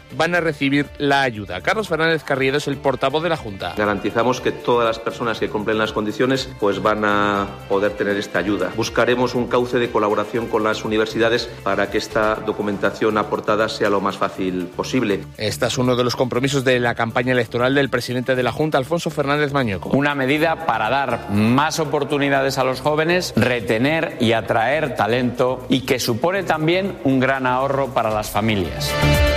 van a recibir la ayuda. Carlos Fernández Carriedo es el portavoz de la Junta. Garantizamos que todas las personas que cumplen las condiciones pues van a poder tener esta ayuda. Buscaremos un cauce de colaboración con las universidades para que esta documentación aportada sea lo más fácil posible. Este es uno de los compromisos de la campaña electoral del presidente de la Junta, Alfonso Fernández Mañueco. Una medida para dar más oportunidades a los jóvenes, retener y atraer talento y que supone también un gran ahorro para las familias.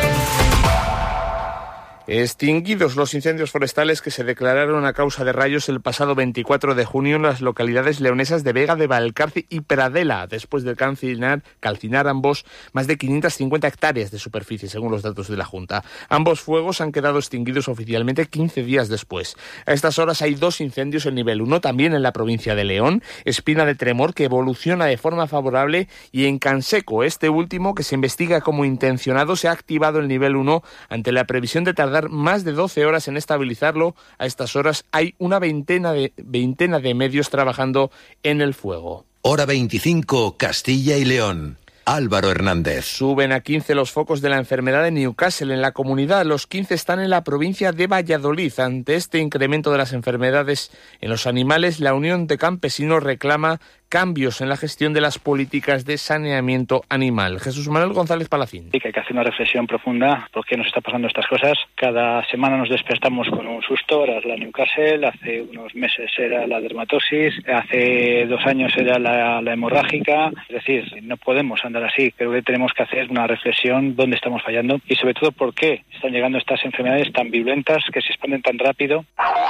Extinguidos los incendios forestales que se declararon a causa de rayos el pasado 24 de junio en las localidades leonesas de Vega de Valcarce y Pradela, después de calcinar ambos más de 550 hectáreas de superficie, según los datos de la Junta. Ambos fuegos han quedado extinguidos oficialmente 15 días después. A estas horas hay 2 incendios en nivel 1, también en la provincia de León, Espina de Tremor, que evoluciona de forma favorable, y en Canseco, este último, que se investiga como intencionado, se ha activado el nivel 1 ante la previsión de tardar más de 12 horas en estabilizarlo. A estas horas hay una veintena de medios trabajando en el fuego. Hora 25, Castilla y León. Álvaro Hernández. Suben a 15 los focos de la enfermedad de Newcastle en la comunidad. Los 15 están en la provincia de Valladolid. Ante este incremento de las enfermedades en los animales, la Unión de Campesinos reclama cambios en la gestión de las políticas de saneamiento animal. Jesús Manuel González Palacín. Sí, que hay que hacer una reflexión profunda. ¿Por qué nos está pasando estas cosas? Cada semana nos despertamos con un susto. Ahora es la Newcastle, hace unos meses era la dermatosis, hace 2 años era la hemorrágica. Es decir, no podemos andar así. Creo que tenemos que hacer una reflexión dónde estamos fallando y sobre todo por qué están llegando estas enfermedades tan virulentas que se expanden tan rápido.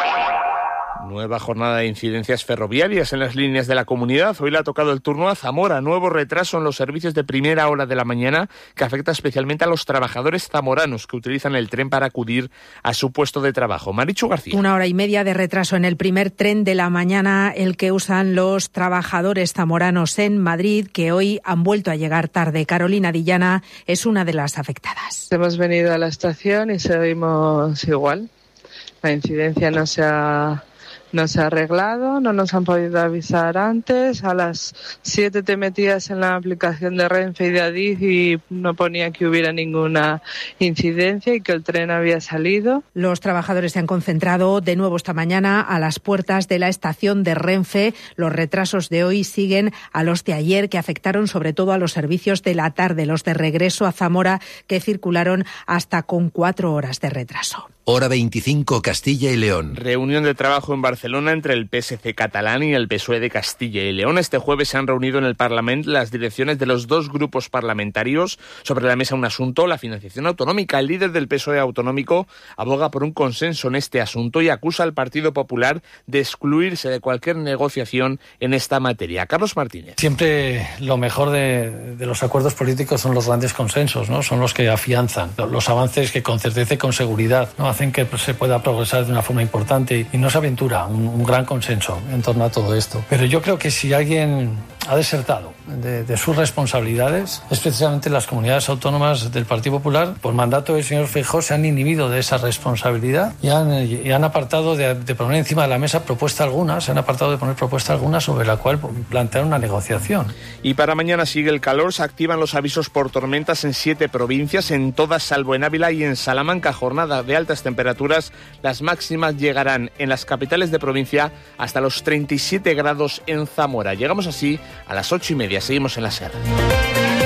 Nueva jornada de incidencias ferroviarias en las líneas de la comunidad. Hoy le ha tocado el turno a Zamora. Nuevo retraso en los servicios de primera hora de la mañana que afecta especialmente a los trabajadores zamoranos que utilizan el tren para acudir a su puesto de trabajo. Marichu García. 1 hora y media de retraso en el primer tren de la mañana, el que usan los trabajadores zamoranos en Madrid, que hoy han vuelto a llegar tarde. Carolina Dillana es una de las afectadas. Hemos venido a la estación y seguimos igual. La incidencia no se ha arreglado, no nos han podido avisar antes. A las 7 te metías en la aplicación de Renfe y de Adif y no ponía que hubiera ninguna incidencia y que el tren había salido. Los trabajadores se han concentrado de nuevo esta mañana a las puertas de la estación de Renfe. Los retrasos de hoy siguen a los de ayer, que afectaron sobre todo a los servicios de la tarde, los de regreso a Zamora, que circularon hasta con 4 horas de retraso. Hora 25, Castilla y León. Reunión de trabajo en Barcelona entre el PSC catalán y el PSOE de Castilla y León. Este jueves se han reunido en el Parlamento las direcciones de los 2 grupos parlamentarios. Sobre la mesa un asunto, la financiación autonómica. El líder del PSOE autonómico aboga por un consenso en este asunto y acusa al Partido Popular de excluirse de cualquier negociación en esta materia. Carlos Martínez. Siempre lo mejor de los acuerdos políticos son los grandes consensos, ¿no? Son los que afianzan los avances que con certeza y con seguridad, ¿no?, hacen que se pueda progresar de una forma importante y no se aventura un gran consenso en torno a todo esto. Pero yo creo que si alguien ha desertado de sus responsabilidades, es precisamente las comunidades autónomas del Partido Popular. Por mandato del señor Feijóo se han inhibido de esa responsabilidad y han apartado de poner encima de la mesa propuesta alguna, se han apartado de poner propuesta alguna sobre la cual plantear una negociación. Y para mañana sigue el calor, se activan los avisos por tormentas en 7 provincias, en todas salvo en Ávila y en Salamanca. Jornada de altas temperaturas, las máximas llegarán en las capitales de provincia hasta los 37 grados en Zamora. Llegamos así a las 8:30, seguimos en la SER.